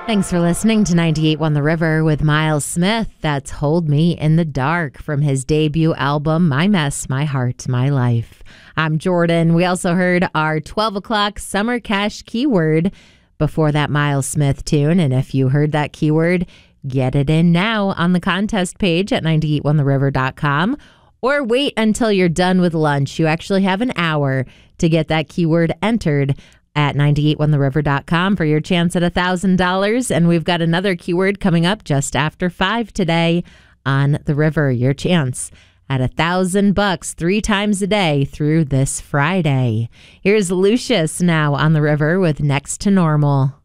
Thanks for listening to 98.1 The River with Miles Smith. That's Hold Me in the Dark from his debut album, My Mess, My Heart, My Life. I'm Jordan. We also heard our 12 o'clock Summer Cash keyword before that Miles Smith tune. And if you heard that keyword, get it in now on the contest page at 981theriver.com or wait until you're done with lunch. You actually have an hour to get that keyword entered at 981theriver.com for your chance at $1,000. And we've got another keyword coming up just after 5 today on The River. Your chance at $1,000 3 times a day through this Friday. Here's Lucius now on The River with Next to Normal.